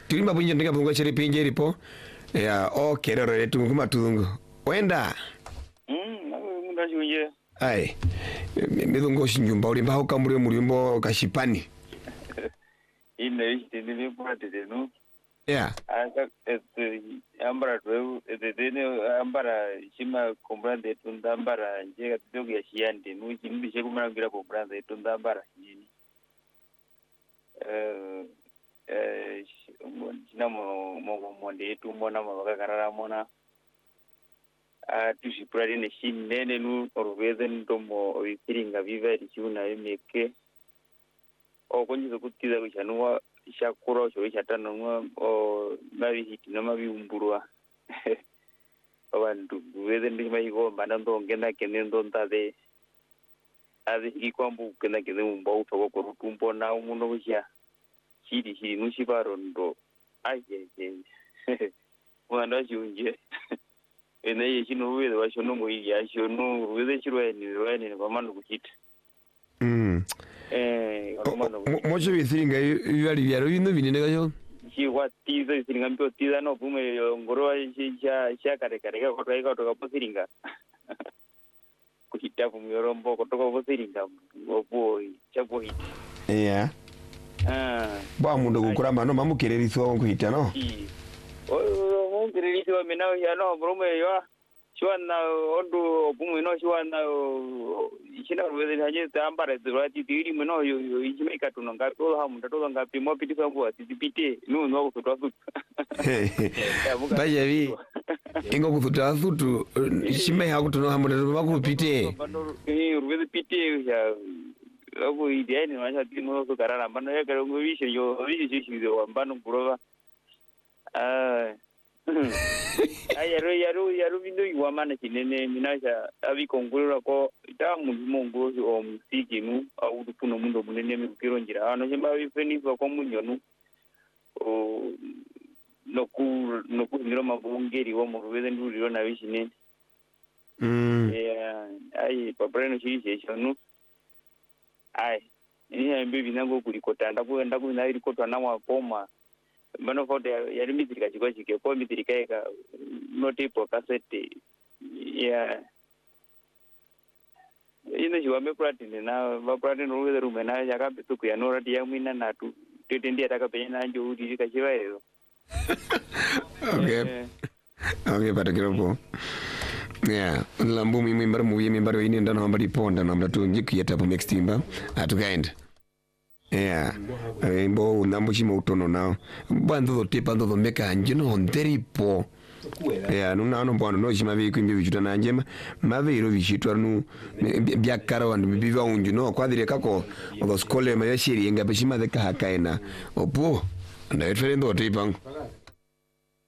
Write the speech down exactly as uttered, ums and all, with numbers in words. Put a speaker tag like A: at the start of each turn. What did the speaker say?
A: tulimba punje ndika punga chiri pinje ripo ya okay rero retu kuma tungu wenda
B: mm munda chunje
A: ai midungo shinjumba ulimba ukamuri mulimbo kashipani
B: ine istini pratide no
A: yeah
B: aka este ambara tu este ambara chima comprende tunda ambara nje kidogo ya shiande no chimbi chekumana ngira comprende tunda ambara chini eh eh namo mo monde tu mona mabaka karara mona a tu si prade ne shinene nu orwezen tomo ikiringa viva richuna emeke o konjizo kutiza kuchanwa shakura cho chatano o nabi hitina mabi umburwa abantu wezen ndi mayigo manando ngenda kenendo ntade azi ikwambu kenda kende umba utoko ko rutumbo na umuno kucha chiri chiri nushibaro ndo aje je wanda chunje ene yechino wewe washono muyi yashono wewe chirweni wewe kwa manu kuchita
A: mm
B: eh romano
A: mocho bithinga yali byaro bino binene gayo
B: chiwa tizo bithinga mpyo tiza no pume ngoro cha cha kare kare ka kotoka ka toka posiringa kuchita pumyorombo kotoka posiringa obo chapo hiti
A: yeah
B: ah
A: ba mundo gukura mano mamukereriswa kuhita no
B: o mungireriswa menao ya no brome yo shwana ondo pume no shwana china ruweze haje tambara zurati tiri meno yo ichimeka tunonga to hamu to ngapi mo piti sangu atipite no no kutwa futu
A: baje vi ingo kutwa futu shime hakutono hamu to bakupite
B: eh ruweze pite ya abo ideani washa timo so karara mbano ya karo ngovishe yo vishe shizo mbano kurova ah ayaro yaro yaro bindo iwamana kinene minasha abikongurura ko itamu mungu o musiki nu au tuno mundo munene mikironjira ano chemba bifeni ko munyonu o noku noku ndiro mabungeri wo muruweze nduriro na bishine
A: mm
B: yeah ai papreno chiche chonu ai ni ambe binango kulikota ndapo ndapo na ilikotwa na wakoma mano foto yari mitirika chiko chike ko mitirika eka notipo cassette ya ine jiwame platine na ba platine ruwe rume na yakapitu ku yanora dia mwina natu tete ndia takapenya njo udi kachiwa hiyo
A: okay okay patakiro po yeah lambu mimi mbar muye mimbar ine ndano ambali ponda na mlatu njikiyata po next timba atukaenda yeah embo nambo chimo utono nao bando do tipa ndo meka njino nderipo yeah nuna no bando no chima bi kwimbi bichuta na njema mavero bichitwa nu byakara wandu bibiva unju no kwadire kako ngo skole ma yashiri nga bishima de kahakaina opo na referendo tipa